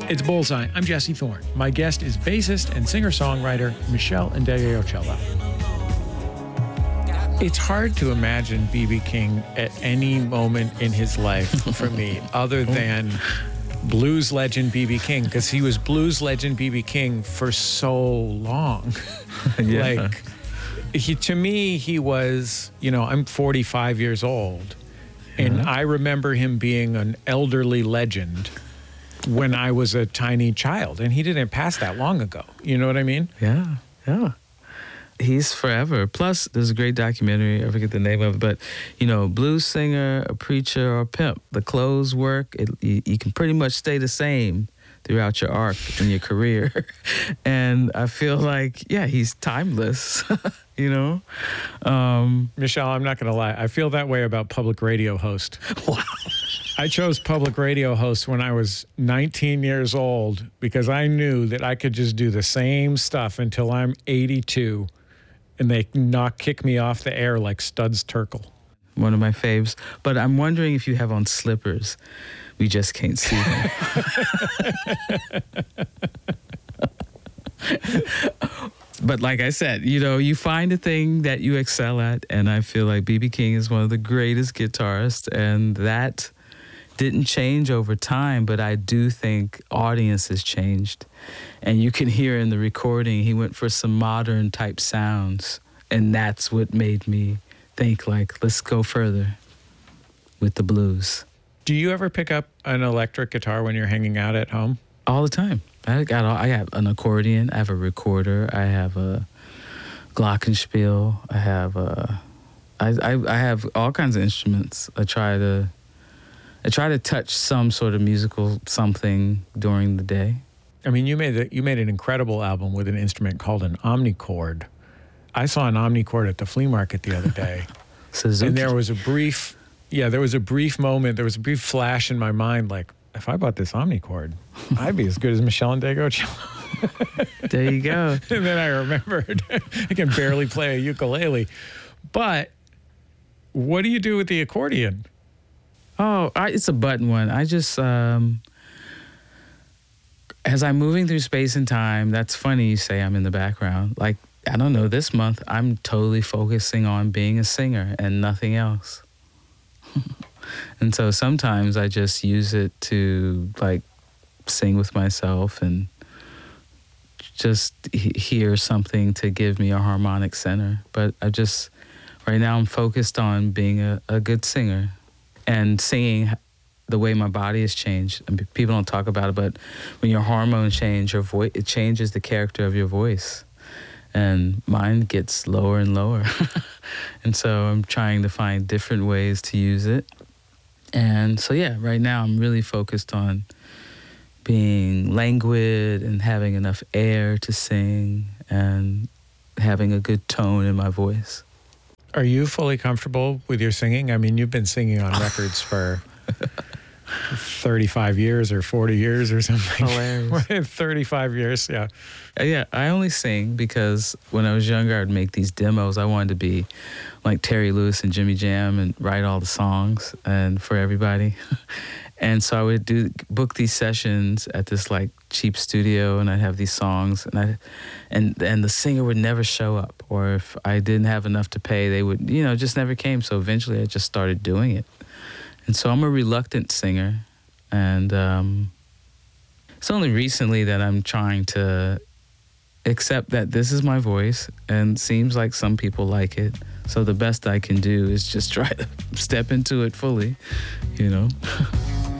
It's Bullseye. I'm Jesse Thorne. My guest is bassist and singer-songwriter Meshell Ndegeocello. It's hard to imagine B.B. King at any moment in his life for me other than blues legend B.B. King, because he was blues legend B.B. King for so long. Yeah. To me, he was, I'm 45 years old, and I remember him being an elderly legend when I was a tiny child, and he didn't pass that long ago. You know what I mean? Yeah. He's forever. Plus, there's a great documentary, I forget the name of it, but, blues singer, a preacher, or a pimp. The clothes work. You can pretty much stay the same throughout your arc in your career. And I feel like, he's timeless, Meshell, I'm not going to lie. I feel that way about public radio host. Wow. I chose public radio host when I was 19 years old because I knew that I could just do the same stuff until I'm 82 and they not kick me off the air like Studs Terkel. One of my faves. But I'm wondering if you have on slippers. We just can't see them. But like I said, you find a thing that you excel at, and I feel like B.B. King is one of the greatest guitarists, and that didn't change over time, but I do think audiences changed. And you can hear in the recording, he went for some modern type sounds, and that's what made me think, let's go further with the blues. Do you ever pick up an electric guitar when you're hanging out at home? All the time. I have an accordion, I have a recorder, I have a glockenspiel, I have all kinds of instruments. I try to touch some sort of musical something during the day. I mean, you made an incredible album with an instrument called an omnichord. I saw an omnichord at the flea market the other day. Suzuki. And there was a brief moment, there was a brief flash in my mind, like, if I bought this omnichord, I'd be as good as Meshell Ndegeocello. There you go. And then I remembered I can barely play a ukulele. But what do you do with the accordion? Oh, it's a button one. I just, as I'm moving through space and time, that's funny you say I'm in the background. Like, I don't know, this month I'm totally focusing on being a singer and nothing else. And so sometimes I just use it to, sing with myself and just hear something to give me a harmonic center. But right now I'm focused on being a good singer. And singing the way my body has changed. And people don't talk about it, but when your hormones change, your voice, it changes the character of your voice. And mine gets lower and lower. And so I'm trying to find different ways to use it. And so, right now I'm really focused on being languid and having enough air to sing and having a good tone in my voice. Are you fully comfortable with your singing? I mean, you've been singing on records for 35 years or 40 years or something. Hilarious. 35 years, yeah. Yeah, I only sing because when I was younger, I'd make these demos. I wanted to be like Terry Lewis and Jimmy Jam and write all the songs and for everybody. And so I would book these sessions at this cheap studio, and I'd have these songs, and the singer would never show up, or if I didn't have enough to pay, they would just never came. So eventually I just started doing it, and so I'm a reluctant singer, and it's only recently that I'm trying to accept that this is my voice, and it seems like some people like it. So the best I can do is just try to step into it fully,